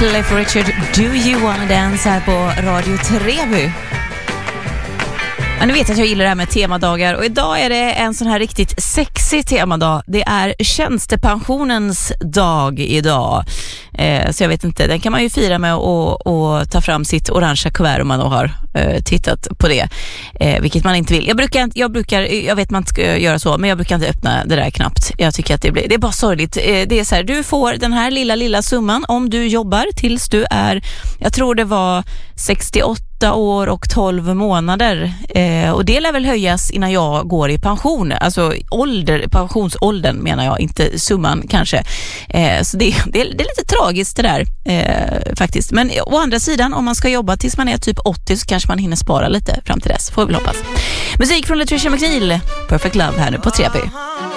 Cliff Richard, Do You Wanna Dance här på Radio Treby. Ja, ni vet att jag gillar det här med temadagar och idag är det en sån här riktigt sexig temadag. Det är tjänstepensionens dag idag. Så jag vet inte, den kan man ju fira med och ta fram sitt orangea kuvert om man då har tittat på det. Vilket man inte vill. Jag vet man ska göra så, men jag brukar inte öppna det där knappt. Jag tycker att det är bara sorgligt. Det är så här, du får den här lilla summan om du jobbar tills du är, jag tror det var 68 år och 12 månader. Och det lär väl höjas innan jag går i pension. Alltså pensionsåldern menar jag, inte summan kanske. Så det är lite tragiskt det där faktiskt. Men å andra sidan, om man ska jobba tills man är typ 80 så kanske man hinner spara lite fram till dess. Får vi väl hoppas. Musik från Latricia McNeil, Perfect Love här nu på Treby.